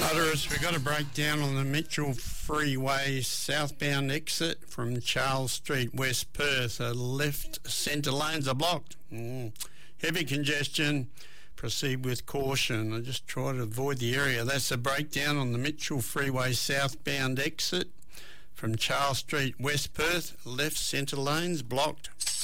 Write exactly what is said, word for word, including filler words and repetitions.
Motorists, we've got a breakdown on the Mitchell Freeway southbound exit from Charles Street, West Perth. Uh, left centre lanes are blocked. Mm. Heavy congestion. Proceed with caution. I just try to avoid the area. That's a breakdown on the Mitchell Freeway southbound exit from Charles Street, West Perth. Left centre lanes blocked.